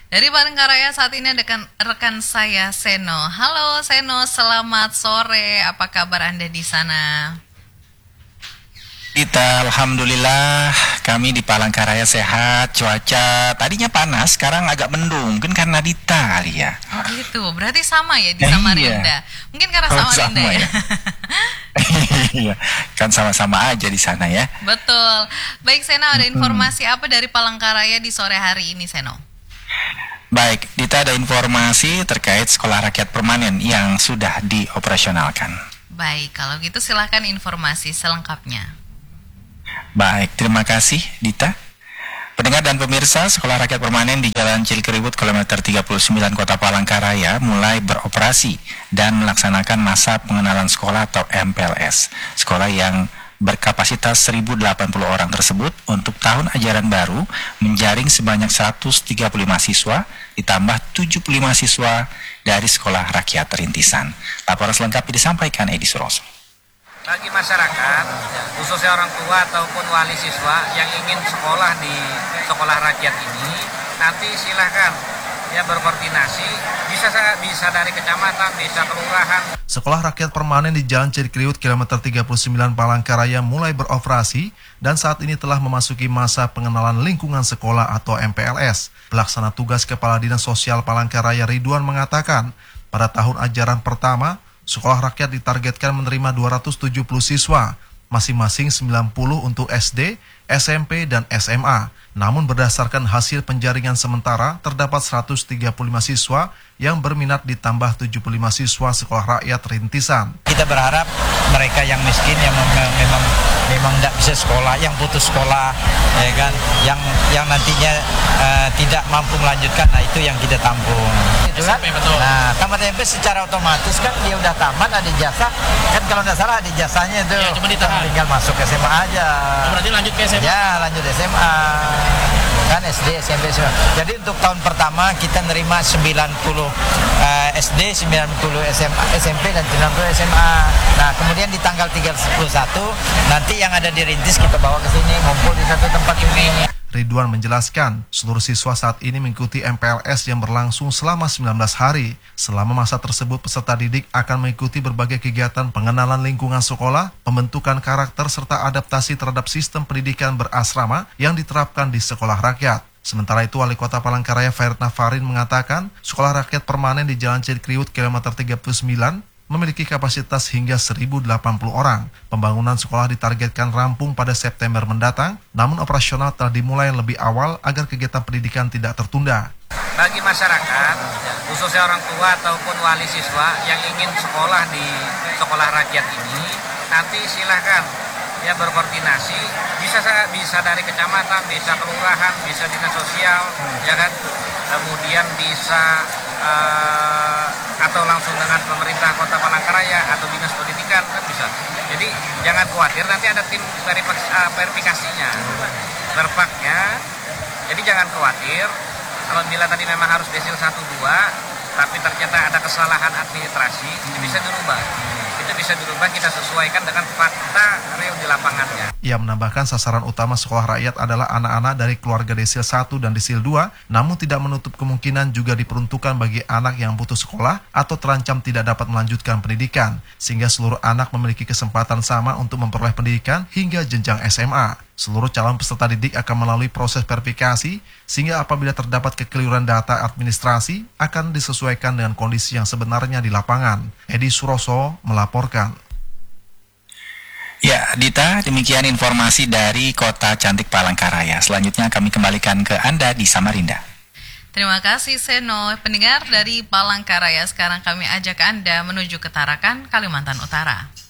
Dari Palangkaraya saat ini ada rekan saya Seno. Halo Seno, selamat sore. Apa kabar Anda di sana? Kita alhamdulillah kami di Palangkaraya sehat. Cuaca tadinya panas, sekarang agak mendung. Mungkin karena Dita kali ya. Oh gitu, berarti sama ya di Samarinda. Iya. Mungkin karena Samarinda sama ya. Iya, kan sama-sama aja di sana ya. Betul. Baik Seno, ada informasi apa dari Palangkaraya di sore hari ini Seno? Baik, Dita, ada informasi terkait sekolah rakyat permanen yang sudah dioperasionalkan. Baik, kalau gitu silakan informasi selengkapnya. Baik, terima kasih Dita. Pendengar dan pemirsa, sekolah rakyat permanen di Jalan Cilikriwut kilometer 39 Kota Palangkaraya mulai beroperasi dan melaksanakan masa pengenalan sekolah atau MPLS. Sekolah yang berkapasitas 1.080 orang tersebut untuk tahun ajaran baru menjaring sebanyak 135 siswa ditambah 75 siswa dari sekolah rakyat rintisan. Laporan selengkapnya disampaikan Edi Suroso. Bagi masyarakat, khususnya orang tua ataupun wali siswa yang ingin sekolah di sekolah rakyat ini, nanti silahkan ya berkoordinasi, bisa dari kecamatan, bisa kelurahan. Sekolah rakyat permanen di Jalan Cilikriwut kilometer 39 Palangkaraya mulai beroperasi dan saat ini telah memasuki masa pengenalan lingkungan sekolah atau MPLS. Pelaksana tugas Kepala Dinas Sosial Palangkaraya Ridwan mengatakan, pada tahun ajaran pertama, sekolah rakyat ditargetkan menerima 270 siswa, masing-masing 90 untuk SD, SMP, dan SMA. Namun berdasarkan hasil penjaringan sementara, terdapat 135 siswa yang berminat ditambah 75 siswa sekolah rakyat rintisan. Kita berharap mereka yang miskin, yang memang tidak bisa sekolah, yang putus sekolah, ya kan, yang nantinya tidak mampu melanjutkan, nah itu yang kita tampung. Itu kan? Nah, tamat SMP secara otomatis kan dia udah tamat, ada ijazah, kan kalau tidak salah ada ijazahnya itu. Ya, cuma tinggal masuk SMA aja. Berarti lanjut ke SMA? Ya, lanjut SMA. Kan SD, SMP, SMA. Jadi untuk tahun pertama kita nerima 90 SD, 90 SMA, SMP, dan 90 SMA. Nah, kemudian di tanggal 31 nanti yang ada di Rintis kita bawa ke sini, ngumpul di satu tempat ini. Ridwan menjelaskan, seluruh siswa saat ini mengikuti MPLS yang berlangsung selama 19 hari. Selama masa tersebut, peserta didik akan mengikuti berbagai kegiatan pengenalan lingkungan sekolah, pembentukan karakter, serta adaptasi terhadap sistem pendidikan berasrama yang diterapkan di sekolah rakyat. Sementara itu, Wali Kota Palangkaraya Fairna Farin mengatakan, sekolah rakyat permanen di Jalan Cilikriwut kilometer 39 memiliki kapasitas hingga 1.080 orang. Pembangunan sekolah ditargetkan rampung pada September mendatang, namun operasional telah dimulai lebih awal agar kegiatan pendidikan tidak tertunda. Bagi masyarakat, khususnya orang tua ataupun wali siswa yang ingin sekolah di sekolah rakyat ini, nanti silahkan ya berkoordinasi, bisa dari kecamatan, bisa kelurahan, bisa dinas sosial, ya kan, kemudian bisa atau langsung dengan pemerintah Kota Palangkaraya atau dinas pendidikan kan bisa. Jadi jangan khawatir, nanti ada tim verifikasinya, verpaknya. Jadi jangan khawatir, apabila tadi memang harus desil 1-2, tapi ternyata ada kesalahan administrasi, itu bisa dirubah. Itu bisa dirubah, kita sesuaikan dengan fakta real di lapangannya. Ia menambahkan sasaran utama sekolah rakyat adalah anak-anak dari keluarga desil 1 dan desil 2, namun tidak menutup kemungkinan juga diperuntukkan bagi anak yang putus sekolah atau terancam tidak dapat melanjutkan pendidikan, sehingga seluruh anak memiliki kesempatan sama untuk memperoleh pendidikan hingga jenjang SMA. Seluruh calon peserta didik akan melalui proses verifikasi, sehingga apabila terdapat kekeliruan data administrasi, akan disesuaikan dengan kondisi yang sebenarnya di lapangan. Edi Suroso melaporkan. Ya, Dita, demikian informasi dari Kota Cantik Palangkaraya. Selanjutnya kami kembalikan ke Anda di Samarinda. Terima kasih Seno. Pendengar dari Palangkaraya, sekarang kami ajak Anda menuju ke Tarakan, Kalimantan Utara.